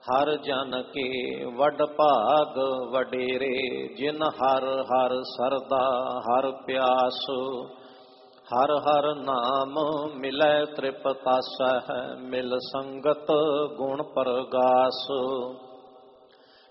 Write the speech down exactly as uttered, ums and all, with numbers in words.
ਹਰ ਜਨ ਕੇ ਵੱਡ ਭਾਗ ਵਡੇਰੇ, ਜਿਨ ਹਰ ਹਰ ਸਰਦਾ ਹਰ ਪਿਆਸ। ਹਰ ਹਰ ਨਾਮ ਮਿਲੈ ਤ੍ਰਿਪਤਾਸੈ, ਮਿਲ ਸੰਗਤ ਗੁਣ ਪਰਗਾਸ।